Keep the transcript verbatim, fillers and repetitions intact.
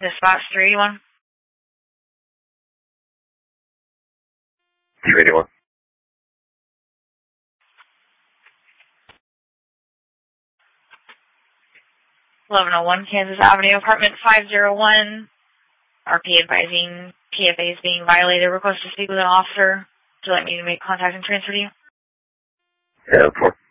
Dispatch three eighty-one. three eighty-one. eleven oh one Kansas Avenue, apartment five oh one. R P advising P F A is being violated. Request to speak with an officer to let me make contact and transfer to you. Yeah, of course.